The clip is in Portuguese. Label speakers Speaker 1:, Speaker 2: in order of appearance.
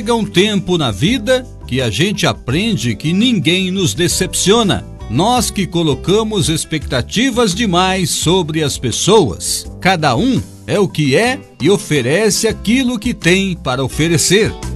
Speaker 1: Chega um tempo na vida que a gente aprende que ninguém nos decepciona. Nós que colocamos expectativas demais sobre as pessoas. Cada um é o que é e oferece aquilo que tem para oferecer.